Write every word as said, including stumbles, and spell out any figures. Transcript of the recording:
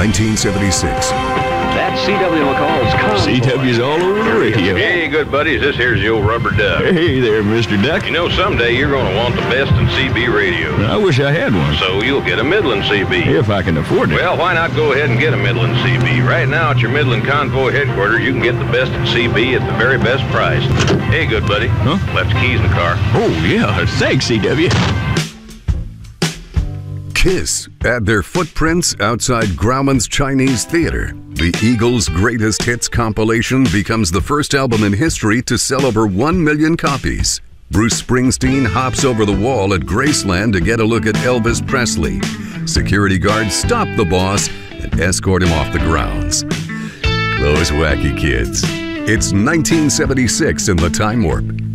nineteen seventy-six. That's C W McCall's Convoy. C W's all over the radio. Hey, good buddies, this here's the old rubber duck. Hey there, Mister Duck. You know, someday you're going to want the best in C B radio. I wish I had one. So you'll get a Midland C B. If I can afford it. Well, why not go ahead and get a Midland C B? Right now at your Midland Convoy headquarters, you can get the best in C B at the very best price. Hey, good buddy. Huh? Left the keys in the car. Oh, yeah. Thanks, C W. Kiss add their footprints outside Grauman's Chinese Theater. The Eagles' Greatest Hits compilation becomes the first album in history to sell over one million copies. Bruce Springsteen hops over the wall at Graceland to get a look at Elvis Presley. Security guards stop the boss and escort him off the grounds. Those wacky kids. It's nineteen seventy-six in the Time Warp.